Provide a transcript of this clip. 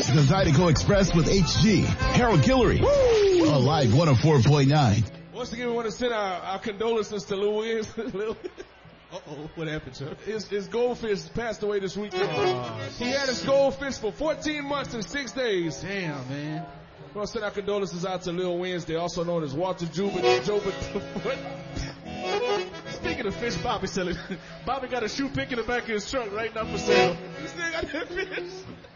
The Zydeco Express with HG. Harold Guillory. Alive 104.9. Once again, we want to send our condolences to Lil Williams. Uh-oh, what happened, sir? His goldfish passed away this weekend. He had his goldfish for 14 months and 6 days. Damn, man. We want to send our condolences out to Lil Wednesday, also known as Walter Jobin. What? Speaking of fish, Bobby selling. Bobby got a shoe pick in the back of his truck right now for sale. This nigga got that fish.